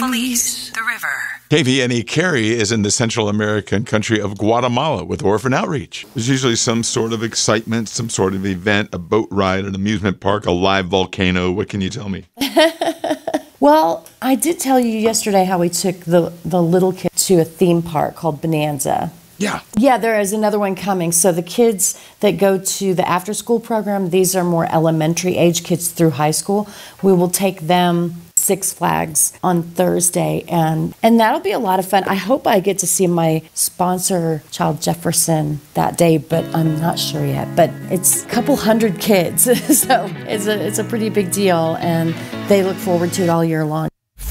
Police the River. KVNE Cary is in the Central American country of Guatemala with Orphan Outreach. There's usually some sort of excitement, some sort of event, a boat ride, an amusement park, a live volcano. What can you tell me? Well, I did tell you yesterday how we took the little kids to a theme park called Bonanza. Yeah. Yeah, there is another one coming. So the kids that go to the after-school program, these are more elementary age kids through high school. We will take them Six Flags on Thursday, and that'll be a lot of fun. I hope I get to see my sponsor, Child Jefferson, that day, but I'm not sure yet. But it's a couple hundred kids, so it's a pretty big deal, and they look forward to it all year long.